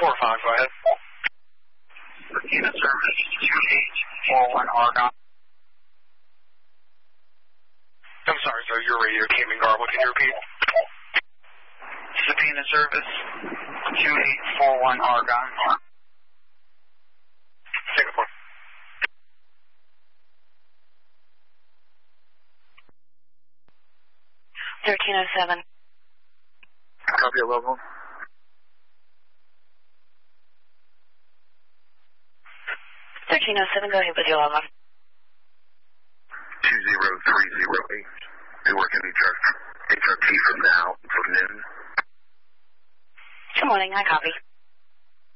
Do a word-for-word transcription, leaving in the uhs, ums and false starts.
four five, go ahead. Subpoena service two eight four one Argon. I'm sorry, sir, your radio came in garbled. Can you repeat? Subpoena service two eight four one Argon. Singapore. thirteen oh seven. Copy a level. thirteen oh seven, go ahead with your level. two zero three zero eight. They work in H R T from now until noon. Good morning, I copy.